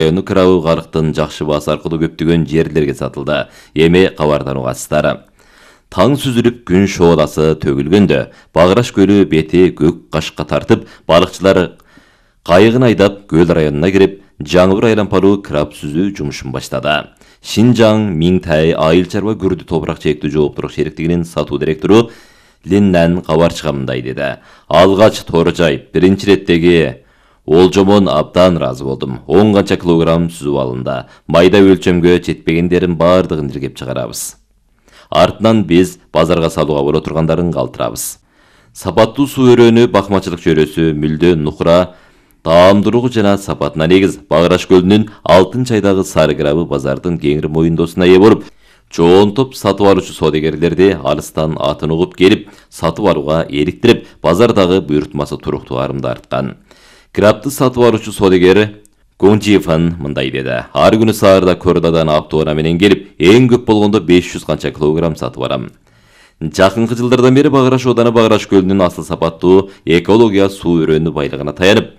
району кырабы Карыктын Жакшы Баас аркылуу көптөгөн жерлерге сатылды. Эми кабардануугасыздар. Таң сүзүлүп күн шооласы төгүлгөндө Баграш көлү бети көк кашка тартып, балыкчылар кайыгын айдап көл районуна кирип, жаңыбыр айлампалуу краб сүзүү жумушун баштады. Шинжаң Миңтай айыл чарба күрдү топурак чектүү жооптуулук шериктигинин сатуу директору Линнен кабар чыгымындай деди. Алгач тору жайып, биринчи реттеги олжомон абдан ыраазы болдум. 10 канча килограмм сүзүп алынды. Майда өлчөмгө жетпегендерин баардыгын иргеп чыгарабыз. Артынан биз базарга салууга боло тургандарын калтырабыз. Сапаттуу суу өрөөнү бакмачылык чөрөсү мүлдө нукура таамдуулугу жана сапатына негиз Баграш көлүнүн алтын чайдагы сары крабы базардын кеңири моюндосуна ээ болуп, чоң топ сатып алуучу саудагерлерди алыстан атын угуп келип, сатып алууга эриктирип, базардагы буйртмасы туруктуарымды арткан. Крабты сатып алуучу саудагер Гонжифан мындай деди. Ар күнү саарда Кородадан автоунаа менен келип, эң көп болгондо 500 канча килограмм сатып алам. Жакынкы жылдардан бери Баграш ооданы Баграш көлүнүн асыл сапаттуу экология суу өрөөнү байлыгына таянып,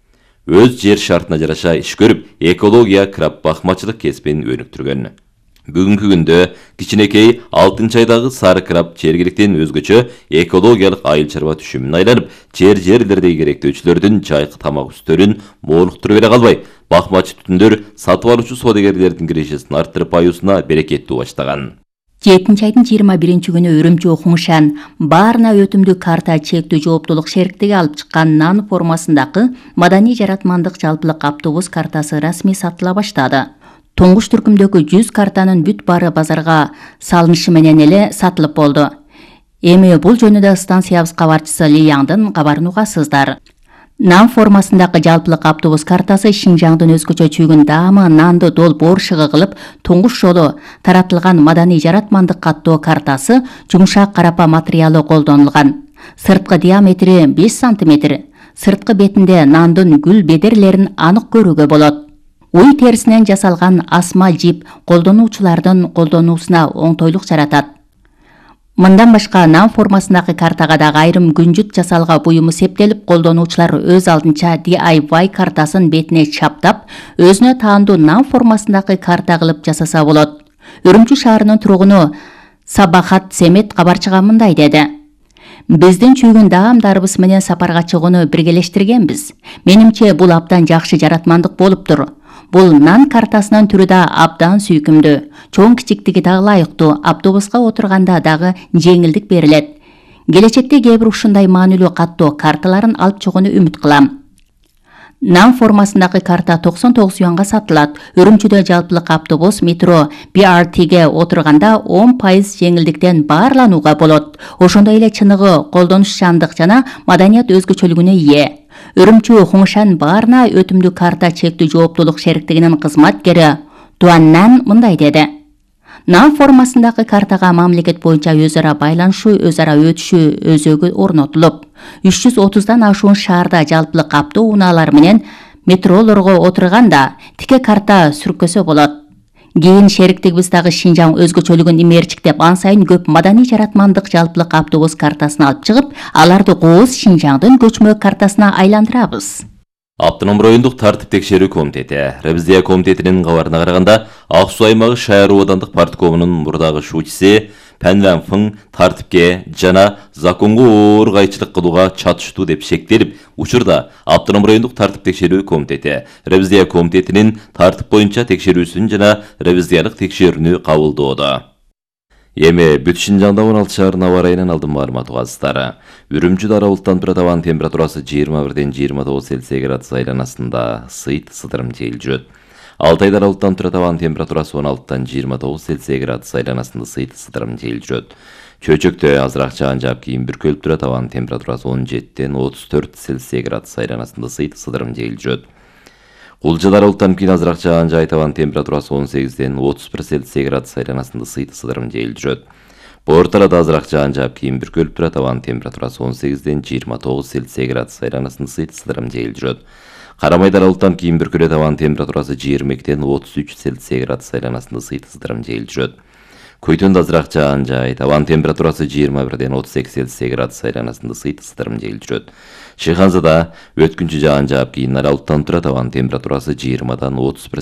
өз жер шартына жараша иш көрүп, экология краб бакмачылык кесибин өнүктүргөн. Бүгүнкү күндө кичинекей алтын чайдагы сары краб жергиликтен өзгөчө экологиялык айыл чарба түшүмүн айланып, жерлердеги керектөөчүлөрдүн жайкы тамак үстөрүн молуктура бере калбай, бакмачы түтүндөр сатып алуучу саудагерлердин кирешесин арттырып аюусуна берекеттүү баштаган. 7 айдын 21 күнү Үрүмчү Хуншан баарына өтүмдүү карта чектүү жооптуулук шериктиги алып чыккан нан формасындагы маданий жаратмандык жалпылык автобус картасы расмий сатыла баштады. Туңгуш түркүмдөгү 100 картанын бүт баары базарга салынышы менен эле сатылып болду. Эми бул жөнүндө станциябыз кабарчысы Ли Яңдын кабарын угасыздар. Нан формасындагы жалпылык автобус картасы Шинжаңдын өзгөчө чүйгүн даамы нанды дол бооршыгы кылып, туңгуш жолу таратылган маданий жаратмандык каттоо картасы жумшак карапа материалы колдонулган. Сырткы диаметри 5 см. Сырткы бетинде нандын гүл бедерлерин анык көрүүгө болот. Уй терисинен жасалган асма жип колдонуучулардын колдонуусуна оңтойлук жаратат. Мындан башка нан формасындагы картага дагы айрым күнжүт жасалга буюму септелип, колдонуучулар өз алдынча DIY картасын бетине чаптап, өзүнө таандуу нан формасындагы карта кылып жасаса болот. Үрүмчү шаарынын тургуну Сабахат Семет кабарчыга мындай деди. Биздин чүйгүн даамдарыбыз менен сапарга чыгууну биргелештиргенбиз. Менимче бул абдан жакшы жаратмандык болуптур. Бул нан картасынын түрү да абдан сүйкүмдүү. Чоң кичиктиги дагы ылайыктуу, автобуска отурганда дагы жеңилдик берилет. Келечекте кээ бир ушундай маанилүү каттоо карталарын алып чыгууну үмүт кылам. Нан формасындагы карта 99 юанга сатылат. Үрүмчүдө жалпылык автобус, метро, BRTге отурганда 10% жеңилдиктен баарланууга болот. Ошондой эле чыныгы, колдонушчандык жана маданият өзгөчөлүгүнө ээ. Үрүмчү Хуншан баарына өтүмдүү карта чектүү жооптуулук шериктигинин кызматкери Дуаннан мындай деди. Нан формасындагы картага мамлекет боюнча өз ара байланышуу, өз ара өтүшүү өзөгү орнотулуп, 330дан ашуун шаарда жалпылык автоунааlar менен метролорго отурганда тике карта сүркөсө болот. Кийин шериктигибиз дагы Шинжаң өзгөчөлүгүн имерчиктеп, ан сайын көп маданий жаратмандык жалпылык автобус картасын алып чыгып, аларды кооз Шинжаңдын көчмө картасына айландырабыз. Автоном райондук тартип текшерүү комитети, Ревизия комитетинин кабарына караганда, Ак Суу аймагы шаар оодандык парткомунун мурдагы шуучусы Пан Ван Фың тартипке жана законго оор кайчылык кылууга чатыштуу деп шектелип, учурда Автоном райондук тартип текшерүү комитети, Ревизия комитетинин тартип боюнча текшерүүсүн жана ревизиялык текшерүүнү кабылдоодо. Эми бүт Шинжаңда 16 шаарынын аба ырайынан алдын маалымат угасыздар. Үрүмчүдө ара булуттан турат, абанын температурасы 21-ден 29 Цельсий градус айланасында сыйт сыдырым жел жүрөт. Алтайда ара булуттан турат, абанын температурасы 16-дан 29 Цельсий градус айланасында сыйт сыдырым жел жүрөт. Чөчөктө азыраак жаан жаап кийин бүркөлүп турат, абанын температурасы 17-ден 34 Цельсий градус айланасында сыйт сыдырым жел жүрөт. Кулжадар ултан кийин азыраак жаан жаайт, абанын температурасы 18-ден 31 Цельсий градус айланасында сыйт сыдырым жел жүрөт. Бортарада азыраак жаан жаап кийин бүркөлүп турат, абанын температурасы 18-ден 29 Цельсий градус айланасында сыйт сыдырым жел жүрөт. Карамайдар ултан кийин бүркөлөт, абанын температурасы 22-ден 33 Цельсий градус айланасында сыйт сыдырым жел жүрөт. Көйтөндө азыраак жаан жай, табан температурасы 21-38 градус айланасында сыйты-сыдырым жел жүрөт. Шыйханзада өткүнчү жаан жаап, кийин аралыктан тура табан температурасы 20-31